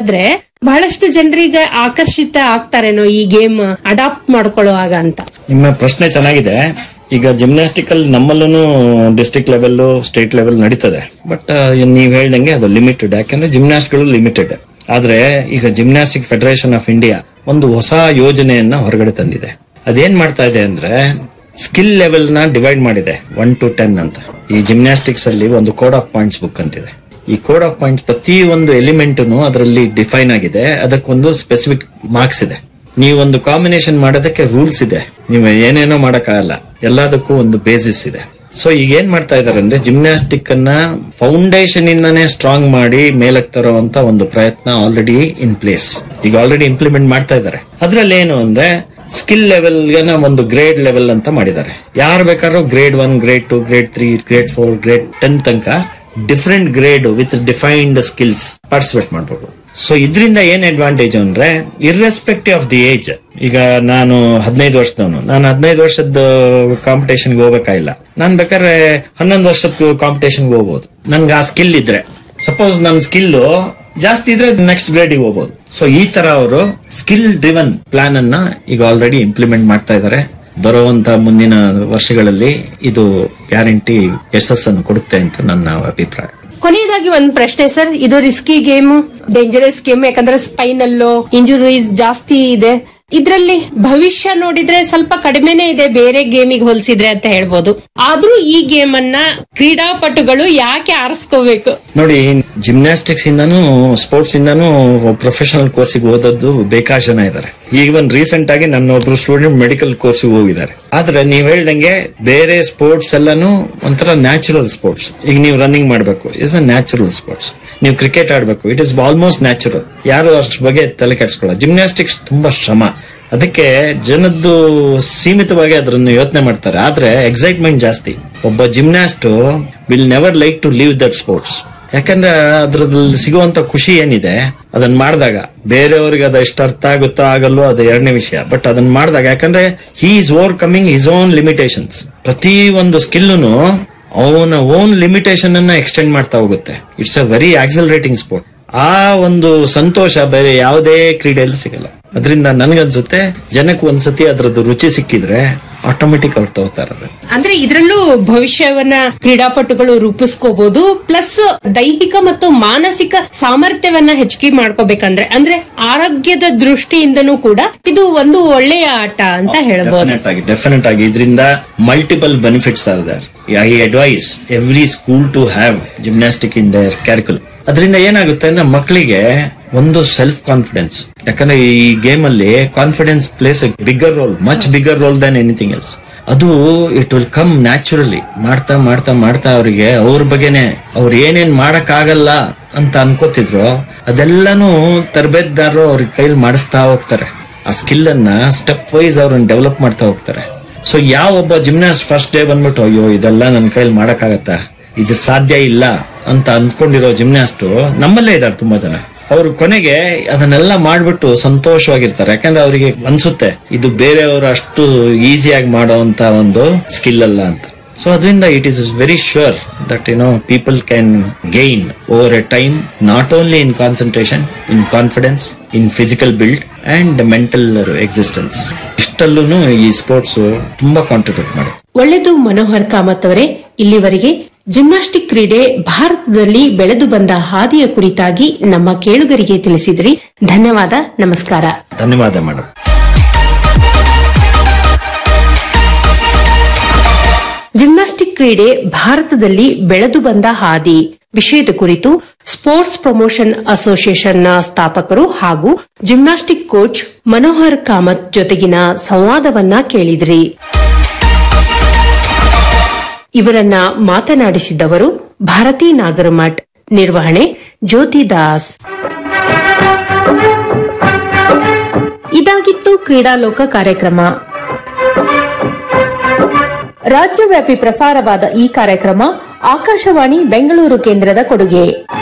ನೋಡಿದ್ರೆ ಬಹಳಷ್ಟು ಜನರಿಗೆ ಆಕರ್ಷಿತ ಆಗ್ತಾರೇನೋ ಈ ಗೇಮ್ ಅಡಾಪ್ಟ್ ಮಾಡ್ಕೊಳ್ಳುವಾಗ ಅಂತ. ನಿಮ್ಮ ಪ್ರಶ್ನೆ ಚೆನ್ನಾಗಿದೆ. ಈಗ ಜಿಮ್ನಾಸ್ಟಿಕಲ್ ನಮ್ಮಲ್ಲೂ ಡಿಸ್ಟ್ರಿಕ್ಟ್ ಲೆವೆಲ್ ಸ್ಟೇಟ್ ಲೆವೆಲ್ ನಡೀತದೆ. ಬಟ್ ನೀವ್ ಹೇಳ್ದಂಗೆ ಅದು ಲಿಮಿಟೆಡ್. ಯಾಕಂದ್ರೆ ಜಿಮ್ನಾಸ್ಟ್ಗಳು ಲಿಮಿಟೆಡ್. ಆದ್ರೆ ಈಗ ಜಿಮ್ನಾಸ್ಟಿಕ್ ಫೆಡರೇಷನ್ ಆಫ್ ಇಂಡಿಯಾ ಒಂದು ಹೊಸ ಯೋಜನೆಯನ್ನ ಹೊರಗಡೆ ತಂದಿದೆ. ಅದೇನ್ ಮಾಡ್ತಾ ಇದೆ ಅಂದ್ರೆ ಸ್ಕಿಲ್ ಲೆವೆಲ್ ನ ಡಿವೈಡ್ ಮಾಡಿದೆ 1 to 10 ಅಂತ. ಈ ಜಿಮ್ನಾಸ್ಟಿಕ್ಸ್ ಅಲ್ಲಿ ಒಂದು ಕೋಡ್ ಆಫ್ ಪಾಯಿಂಟ್ಸ್ ಬುಕ್ ಅಂತಿದೆ. ಈ ಕೋಡ್ ಆಫ್ ಪಾಯಿಂಟ್ಸ್ ಪ್ರತಿ ಒಂದು ಎಲಿಮೆಂಟ್ ಅದರಲ್ಲಿ ಡಿಫೈನ್ ಆಗಿದೆ. ಅದಕ್ಕೊಂದು ಸ್ಪೆಸಿಫಿಕ್ ಮಾರ್ಕ್ಸ್ ಇದೆ. ನೀವೊಂದು ಕಾಂಬಿನೇಷನ್ ಮಾಡೋದಕ್ಕೆ ರೂಲ್ಸ್ ಇದೆ. ನೀವು ಏನೇನೋ ಮಾಡಕ್ಕಾಗಲ್ಲ. ಎಲ್ಲದಕ್ಕೂ ಒಂದು ಬೇಸಿಸ್ ಇದೆ. ಸೊ ಈಗ ಏನ್ ಮಾಡ್ತಾ ಇದಾರೆ ಅಂದ್ರೆ ಜಿಮ್ನಾಸ್ಟಿಕ್ ಅನ್ನ ಫೌಂಡೇಶನ್ ಇಂದಾನೇ ಸ್ಟ್ರಾಂಗ್ ಮಾಡಿ ಮೇಲಕ್ಕೆ ತರುವಂತ ಒಂದು ಪ್ರಯತ್ನ ಆಲ್ರೆಡಿ ಇನ್ ಪ್ಲೇಸ್. ಈಗ ಆಲ್ರೆಡಿ ಇಂಪ್ಲಿಮೆಂಟ್ ಮಾಡ್ತಾ ಇದ್ದಾರೆ. ಅದ್ರಲ್ಲಿ ಏನು ಅಂದ್ರೆ ಸ್ಕಿಲ್ ಲೆವೆಲ್ ಒಂದು ಗ್ರೇಡ್ ಲೆವೆಲ್ ಅಂತ ಮಾಡಿದ್ದಾರೆ. ಯಾರು ಬೇಕಾದ್ರೂ grade 1, grade 2, grade 3, grade 4, grade 10 ತನಕ different grade with defined skills participate ಮಾಡಬಹುದು. ಸೊ ಇದರಿಂದ ಏನ್ ಅಡ್ವಾಂಟೇಜ್ ಅಂದ್ರೆ ಇರ್ರೆಸ್ಪೆಕ್ಟಿವ್ ಆಫ್ ದಿ ಏಜ್. ಈಗ ನಾನು 15 ವರ್ಷದವನು. ನಾನು 15 ವರ್ಷದ ಕಾಂಪಿಟೇಷನ್ಗೆ ಹೋಗ್ಬೇಕಾಗಿಲ್ಲ. ನಾನ್ ಬೇಕಾದ್ರೆ 11 ವರ್ಷದ ಕಾಂಪಿಟೇಷನ್ಗೆ ಹೋಗ್ಬೋದು. ನನ್ಗೆ ಆ ಸ್ಕಿಲ್ ಇದ್ರೆ. ಸಪೋಸ್ ನನ್ನ ಸ್ಕಿಲ್ ಜಾಸ್ತಿ ಇದ್ರೆ ನೆಕ್ಸ್ಟ್ ಗ್ರೇಡ್ ಗೆ ಹೋಗ್ಬೋದು. ಸೊ ಈ ತರ ಅವರು ಸ್ಕಿಲ್ ಡ್ರಿವನ್ ಪ್ಲಾನ್ ಅನ್ನ ಈಗ ಆಲ್ರೆಡಿ ಇಂಪ್ಲಿಮೆಂಟ್ ಮಾಡ್ತಾ ಇದ್ದಾರೆ. ಬರುವಂತ ಮುಂದಿನ ವರ್ಷಗಳಲ್ಲಿ ಇದು ಗ್ಯಾರಂಟಿ ಯಶಸ್ಸನ್ನು ಕೊಡುತ್ತೆ ಅಂತ ನನ್ನ ಅಭಿಪ್ರಾಯ. ಕೊನೆಯದಾಗಿ ಒಂದು ಪ್ರಶ್ನೆ ಸರ್, ಇದು ರಿಸ್ಕಿ ಗೇಮ್, ಡೇಂಜರಸ್ ಗೇಮ್. ಯಾಕಂದ್ರೆ ಸ್ಪೈನಲ್ ಇಂಜುರೀಸ್ ಜಾಸ್ತಿ ಇದೆ. ಇದ್ರಲ್ಲಿ ಭವಿಷ್ಯ ನೋಡಿದ್ರೆ ಸ್ವಲ್ಪ ಕಡಿಮೆನೆ ಇದೆ ಬೇರೆ ಗೇಮಿಗೆ ಹೋಲಿಸಿದ್ರೆ ಅಂತ ಹೇಳ್ಬೋದು. ಆದ್ರೂ ಈ ಗೇಮ್ ಅನ್ನ ಕ್ರೀಡಾಪಟುಗಳು ಯಾಕೆ ಆರಿಸ್ಕೋಬೇಕು? ನೋಡಿ, ಜಿಮ್ನಾಸ್ಟಿಕ್ಸ್ ಇಂದಾನು ಸ್ಪೋರ್ಟ್ಸ್ ಇಂದಾನು ಪ್ರೊಫೆಷನಲ್ ಕೋರ್ಸಿಗೆ ಓದೋದು ಬೇಕಾದ ಜನ ಇದ್ದಾರೆ. ಈವನ್ ರೀಸೆಂಟ್ ಆಗಿ ನನ್ನ ಒಬ್ರು ಸ್ಟೂಡೆಂಟ್ ಮೆಡಿಕಲ್ ಕೋರ್ಸಿಗೆ ಹೋಗಿದ್ದಾರೆ. ಆದ್ರೆ ನೀವ್ ಹೇಳ್ದಂಗೆ ಬೇರೆ ಸ್ಪೋರ್ಟ್ಸ್ ಎಲ್ಲಾನು ಒಂಥರ ನ್ಯಾಚುರಲ್ ಸ್ಪೋರ್ಟ್ಸ್. ಈಗ ನೀವು ರನ್ನಿಂಗ್ ಮಾಡ್ಬೇಕು, ಇಟ್ಸ್ ಅ ನ್ಯಾಚುರಲ್ ಸ್ಪೋರ್ಟ್ಸ್. ನೀವು ಕ್ರಿಕೆಟ್ ಆಡ್ಬೇಕು, ಇಟ್ ಇಸ್ ಆಲ್ಮೋಸ್ಟ್ ನ್ಯಾಚುರಲ್. ಯಾರು ಅಷ್ಟ್ ಬಗ್ಗೆ ತಲೆ ಕೆಡಿಸ್ಕೊಳ್ಳ. ಜಿಮ್ನಾಸ್ಟಿಕ್ಸ್ ತುಂಬಾ ಶ್ರಮ. ಅದಕ್ಕೆ ಜನದ್ದು ಸೀಮಿತವಾಗಿ ಅದನ್ನು ಯೋಚನೆ ಮಾಡ್ತಾರೆ. ಆದ್ರೆ ಎಕ್ಸೈಟ್ಮೆಂಟ್ ಜಾಸ್ತಿ. ಒಬ್ಬ gymnast will never like to leave that sports. ಯಾಕಂದ್ರೆ ಅದ್ರಲ್ಲಿ ಸಿಗುವಂತ ಖುಷಿ ಏನಿದೆ ಅದನ್ನ ಮಾಡಿದಾಗ, ಬೇರೆಯವ್ರಿಗೆ ಅದು ಎಷ್ಟು ಅರ್ಥ ಆಗುತ್ತೋ ಆಗಲ್ಲೋ ಅದು ಎರಡನೇ ವಿಷಯ. ಬಟ್ ಅದನ್ನ ಮಾಡಿದಾಗ, ಯಾಕಂದ್ರೆ he is overcoming his own limitations. ಪ್ರತಿ ಒಂದು ಸ್ಕಿಲ್ನು ಅವನ ಓನ್ ಲಿಮಿಟೇಷನ್ ಅನ್ನ ಎಕ್ಸ್ಟೆಂಡ್ ಮಾಡ್ತಾ ಹೋಗುತ್ತೆ. It's a very accelerating sport. ಆ ಒಂದು ಸಂತೋಷ ಬೇರೆ ಯಾವುದೇ ಕ್ರೀಡೆಯಲ್ಲಿ ಸಿಗಲ್ಲ. ಅದರಿಂದ ನನ್ಗನ್ಸುತ್ತೆ ಜನಕ್ಕೆ ಒಂದ್ಸತಿ ಅದ್ರದ್ದು ರುಚಿ ಸಿಕ್ಕಿದ್ರೆ ಆಟೋಮೆಟಿಕ್ ಅವ್ರು ತಗೋತಾರೆ. ಅಂದ್ರೆ ಇದ್ರಲ್ಲೂ ಭವಿಷ್ಯವನ್ನ ಕ್ರೀಡಾಪಟುಗಳು ರೂಪಿಸ್ಕೋಬಹುದು. ಪ್ಲಸ್ ದೈಹಿಕ ಮತ್ತು ಮಾನಸಿಕ ಸಾಮರ್ಥ್ಯವನ್ನ ಹೆಚ್ಚಿಗೆ ಮಾಡ್ಕೋಬೇಕಂದ್ರೆ ಅಂದ್ರೆ ಆರೋಗ್ಯದ ದೃಷ್ಟಿಯಿಂದನೂ ಕೂಡ ಇದು ಒಂದು ಒಳ್ಳೆಯ ಆಟ ಅಂತ ಹೇಳ್ಬೋದು. ಡೆಫಿನೆಟ್ ಆಗಿ ಇದರಿಂದ multiple benefits are there. I advice every school to have gymnastic in their ಕ್ಯಾರಿಕ್ಯುಲಮ್. ಅದರಿಂದ ಏನಾಗುತ್ತೆ ಅಂದ್ರೆ ಮಕ್ಕಳಿಗೆ ಒಂದು ಸೆಲ್ಫ್ ಕಾನ್ಫಿಡೆನ್ಸ್. ಯಾಕಂದ್ರೆ ಈ ಗೇಮ್ ಅಲ್ಲಿ confidence place A bigger roll, much bigger roll Dhan anything else. ಅದು ಇಟ್ ವಿಲ್ ಕಮ್ ನ್ಯಾಚುರಲಿ. ಮಾಡ್ತಾ ಮಾಡ್ತಾ ಮಾಡ್ತಾ ಅವರಿಗೆ ಅವ್ರ ಬಗ್ಗೆನೆ ಅವ್ರು ಏನೇನ್ ಮಾಡಕ್ ಆಗಲ್ಲ ಅಂತ ಅನ್ಕೋತಿದ್ರು ಅದೆಲ್ಲಾನು ತರಬೇತದಾರರು ಅವ್ರಿಗೆ ಕೈಲಿ ಮಾಡಿಸ್ತಾ ಹೋಗ್ತಾರೆ. ಆ ಸ್ಕಿಲ್ ಅನ್ನ ಸ್ಟೆಪ್ ವೈಸ್ ಅವ್ರನ್ನ ಡೆವಲಪ್ ಮಾಡ್ತಾ ಹೋಗ್ತಾರೆ. ಸೊ ಯಾವ ಒಬ್ಬ ಜಿಮ್ನಾಸ್ಟ್ ಫಸ್ಟ್ ಡೇ ಬಂದ್ಬಿಟ್ಟು ಅಯ್ಯೋ ಇದೆಲ್ಲ ನನ್ನ ಕೈಲಿ ಮಾಡಕ್ ಆಗತ್ತಾ, ಇದು ಸಾಧ್ಯ ಇಲ್ಲ ಅಂತ ಅಂದ್ಕೊಂಡಿರೋ ಜಿಮ್ನಾಸ್ಟ್ ನಮ್ಮಲ್ಲೇ ಇದ್ದಾರೆ ತುಂಬಾ ಜನ. ಅವ್ರು ಕೊನೆಗೆ ಅದನ್ನೆಲ್ಲ ಮಾಡ್ಬಿಟ್ಟು ಸಂತೋಷವಾಗಿರ್ತಾರೆ. ಯಾಕಂದ್ರೆ ಅವರಿಗೆ ಅನ್ಸುತ್ತೆ ಇದು ಬೇರೆಯವರು ಅಷ್ಟು ಈಸಿಯಾಗಿ ಮಾಡೋಂತ ಒಂದು ಸ್ಕಿಲ್ ಅಲ್ಲ ಅಂತ. ಸೊ ಅದರಿಂದ it is very sure that people can gain over A time, not only in concentration, in confidence, in physical build and mental existence. ಇಷ್ಟಲ್ಲೂ ಈ ಸ್ಪೋರ್ಟ್ಸ್ ತುಂಬಾ ಕಾಂಟ್ರಿಬ್ಯೂಟ್ ಮಾಡುತ್ತೆ. ಒಳ್ಳೆದು ಮನೋಹರ್ ಕಾಮತ್ ಅವರೇ, ಇಲ್ಲಿವರೆಗೆ ಜಿಮ್ನಾಸ್ಟಿಕ್ ಕ್ರೀಡೆ ಭಾರತದಲ್ಲಿ ಬೆಳೆದು ಬಂದ ಹಾದಿಯ ಕುರಿತಾಗಿ ನಮ್ಮ ಕೇಳುಗರಿಗೆ ತಿಳಿಸಿದ್ರಿ. ಧನ್ಯವಾದ, ನಮಸ್ಕಾರ. ಧನ್ಯವಾದ ಮೇಡಮ್. ಜಿಮ್ನಾಸ್ಟಿಕ್ ಕ್ರೀಡೆ ಭಾರತದಲ್ಲಿ ಬೆಳೆದು ಬಂದ ಹಾದಿ ವಿಷಯದ ಕುರಿತು ಸ್ಪೋರ್ಟ್ಸ್ ಪ್ರಮೋಷನ್ ಅಸೋಸಿಯೇಷನ್ನ ಸ್ಥಾಪಕರು ಹಾಗೂ ಜಿಮ್ನಾಸ್ಟಿಕ್ ಕೋಚ್ ಮನೋಹರ್ ಕಾಮತ್ ಜೊತೆಗಿನ ಸಂವಾದವನ್ನ ಕೇಳಿದ್ರಿ. ಇವರನ್ನ ಮಾತನಾಡಿಸಿದವರು ಭಾರತಿ ನಾಗರಮಠ್. ನಿರ್ವಹಣೆ ಜ್ಯೋತಿ ದಾಸ್. ಇದಾಗಿತ್ತು ಕ್ರೀಡಾಲೋಕ ಕಾರ್ಯಕ್ರಮ. ರಾಜ್ಯವ್ಯಾಪಿ ಪ್ರಸಾರವಾದ ಈ ಕಾರ್ಯಕ್ರಮ ಆಕಾಶವಾಣಿ ಬೆಂಗಳೂರು ಕೇಂದ್ರದ ಕೊಡುಗೆ.